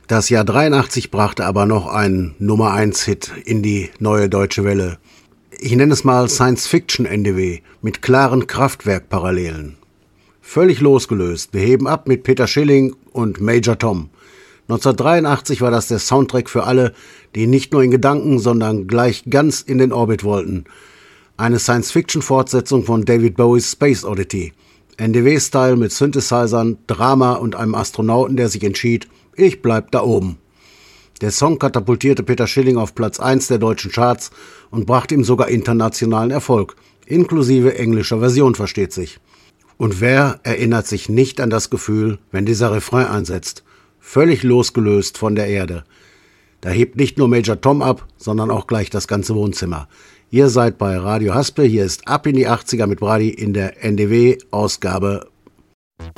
Das Jahr 83 brachte aber noch einen Nummer-1-Hit in die neue deutsche Welle. Ich nenne es mal Science-Fiction-NDW mit klaren Kraftwerk-Parallelen. Völlig losgelöst, wir heben ab mit Peter Schilling und Major Tom. 1983 war das der Soundtrack für alle, die nicht nur in Gedanken, sondern gleich ganz in den Orbit wollten. Eine Science-Fiction-Fortsetzung von David Bowies Space Oddity. NDW-Style mit Synthesizern, Drama und einem Astronauten, der sich entschied, ich bleib da oben. Der Song katapultierte Peter Schilling auf Platz 1 der deutschen Charts und brachte ihm sogar internationalen Erfolg, inklusive englischer Version, versteht sich. Und wer erinnert sich nicht an das Gefühl, wenn dieser Refrain einsetzt? Völlig losgelöst von der Erde. Da hebt nicht nur Major Tom ab, sondern auch gleich das ganze Wohnzimmer. Ihr seid bei Radio Haspel, hier ist Ab in die 80er mit Brady in der NDW-Ausgabe